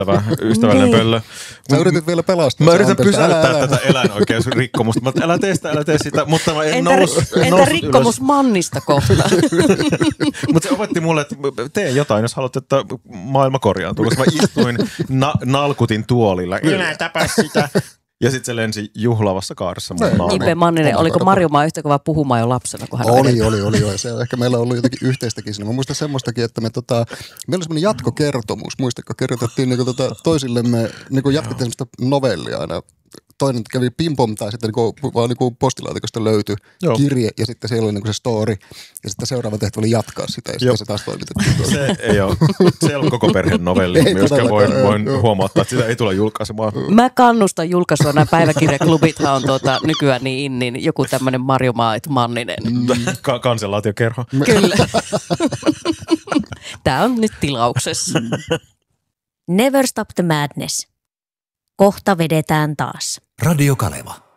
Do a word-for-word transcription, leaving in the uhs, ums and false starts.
ystävällinen pöllö. Sä yritit vielä pelastaa. Mä yritän pysäyttää tätä eläinoikeusrikkomusta. Mä, älä tee sitä, älä tee sitä, mutta mä en entä, nous, entä nous rikkomus ylös. Mannista kohtaan? Mutta se opetti mulle, että tee jotain, jos haluat, että maailma korjaantuu. Koska mä istuin, na, nalkutin tuolilla. Enää täpä sitä. Ja sitten se lensi juhlavassa kaaressa. J P Manninen, oliko Marjomaa yhtä kova puhumaan jo lapsena? Kun hän oli, oli, oli, oli. Se on ehkä meillä on ollut jotenkin yhteistäkin siinä. Mä muistan semmoistakin, että me tota, meillä oli semmoinen jatkokertomus. Muistatko, kirjoitettiin niinku tota, toisillemme, niinku jatkettiin semmoista novellia aina. Toinen kävi pimpom tai sitten niinku, vaan niinku postilaatikosta löytyi Joo. kirje ja sitten siellä oli niinku se story ja sitten seuraava tehtävä oli jatkaa sitä ja sitten se taas toimitettiin. Se ei ole, se ei ole koko perheen novelli, myöskään voin, voin huomauttaa, että sitä ei tule julkaisemaan. Mä kannustan julkaisua, nämä päiväkirjaklubithan on tuota, nykyään niin innin, joku tämmöinen Marjomaa Manninen. Ka- kansalaatiokerho. Kyllä. Tää on nyt tilauksessa. Never Stop the Madness. Kohta vedetään taas. Radio Kaleva.